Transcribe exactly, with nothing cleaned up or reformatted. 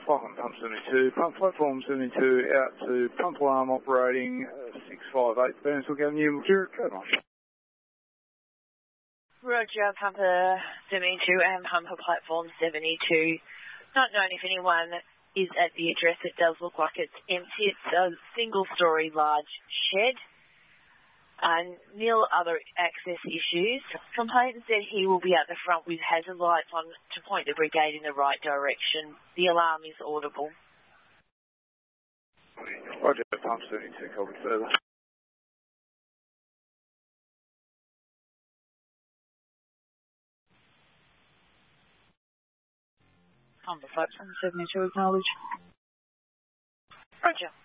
Flight on pump seventy-two, pump platform seventy-two, out to pump alarm operating uh, six five eight, Burnsville Avenue, Zero, code one. Roger, pumper seventy-two and pumper platform seventy-two. Not knowing if anyone is at the address. It does look like it's empty. It's a single-storey large shed. And nil other access issues. Complainant said he will be at the front with hazard lights on to point the brigade in the right direction. The alarm is audible. Roger, pump seventy-two, covered further. Pumper platform seventy-two, acknowledge. Roger.